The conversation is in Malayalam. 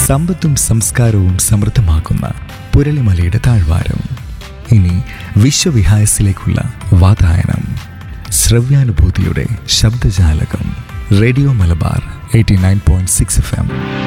സമ്പത്തും സംസ്കാരവും സമൃദ്ധമാക്കുന്ന പുരളിമലയുടെ താഴ്വാരം. ഇനി വിശ്വവിഹായസിലേക്കുള്ള വാതായനം. ശ്രവ്യാനുഭൂതിയുടെ ശബ്ദജാലകം. Radio Malabar 89.6 FM.